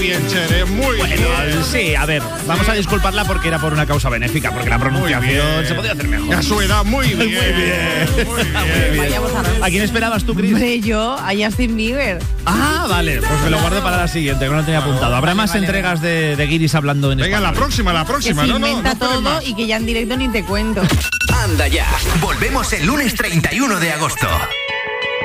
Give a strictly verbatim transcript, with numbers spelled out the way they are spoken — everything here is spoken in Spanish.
Bien, Cher, muy bueno, bien. Sí, a ver, vamos a disculparla porque era por una causa benéfica, porque la pronunciación se podía hacer mejor. A su edad, muy bien. Muy bien. Muy bien. Vayamos a ¿A quién esperabas tú, Cris? Hombre, yo, a Justin Bieber. Ah, vale, pues me lo guardo para la siguiente, que no lo tenía apuntado. Habrá Vale, más vale, entregas de, de guiris hablando en Venga, español. la próxima, la Que próxima. se No, no, inventa no esperes todo más. y que ya en directo ni te cuento. Anda ya, volvemos el lunes treinta y uno de agosto.